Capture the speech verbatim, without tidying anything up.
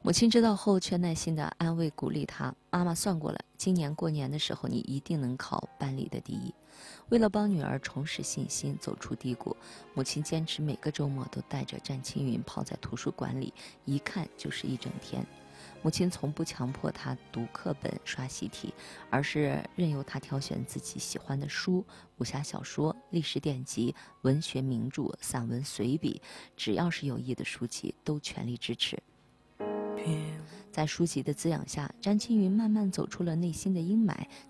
母亲知道后，却耐心地安慰鼓励她：妈妈算过了，今年过年的时候，你一定能考班里的第一。为了帮女儿重拾信心，走出低谷，母亲坚持每个周末都带着詹青云泡在图书馆里，一看就是一整天。母亲从不强迫她读课本、刷习题，而是任由她挑选自己喜欢的书，武侠小说、历史典籍、文学名著、散文随笔，只要是有益的书籍，都全力支持。在书籍的滋养下，詹青云慢慢走出了内心的阴霾，